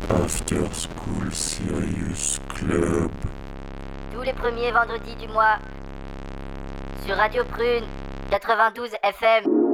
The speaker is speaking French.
After School Sirius Club. Tous les premiers vendredis du mois sur Radio Prune 92 FM.